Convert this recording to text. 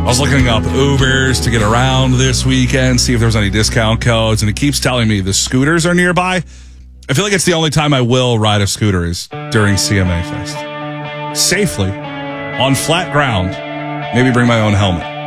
was looking up Ubers to get around this weekend, see if there was any discount codes, and it keeps telling me the scooters are nearby. I feel like it's the only time I will ride a scooter is during CMA Fest. Safely, on flat ground, maybe bring my own helmet.